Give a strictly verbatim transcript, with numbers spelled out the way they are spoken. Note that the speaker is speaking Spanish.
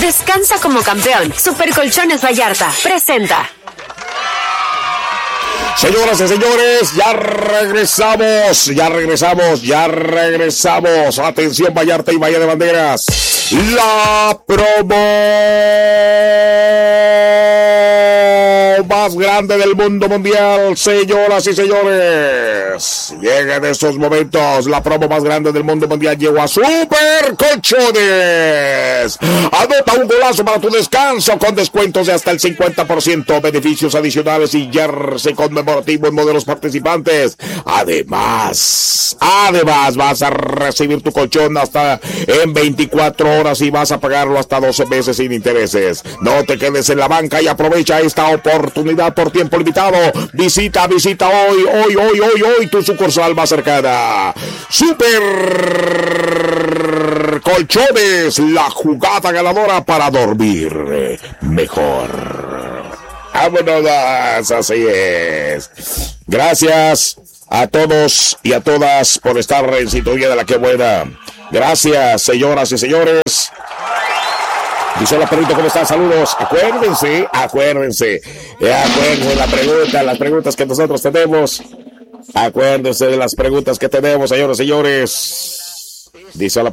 Descansa como campeón. Supercolchones Vallarta presenta. Señoras y señores, ya regresamos, ya regresamos, ya regresamos. Atención, Vallarta y Bahía de Banderas. La promo más grande del mundo mundial, señoras y señores. Llegan estos momentos, la promo más grande del mundo mundial llegó a Super Colchones. Anota un golazo para tu descanso con descuentos de hasta el cincuenta por ciento, beneficios adicionales y jersey conmemorativo en modelos participantes. Además, además vas a recibir tu colchón hasta en veinticuatro horas y vas a pagarlo hasta doce meses sin intereses. No te quedes en la banca y aprovecha esta oportunidad por tiempo limitado. Visita, visita hoy, hoy, hoy, hoy, hoy tu sucursal más cercana. Super Colchones, la jugada ganadora para dormir mejor. Vámonos, así es. Gracias a todos y a todas por estar en sintonía de La Que Buena. Gracias, señoras y señores. Dice la perrito, ¿cómo están? Saludos. Acuérdense, acuérdense, acuérdense la pregunta, las preguntas que nosotros tenemos. Acuérdense de las preguntas que tenemos, señores y señores. Dice la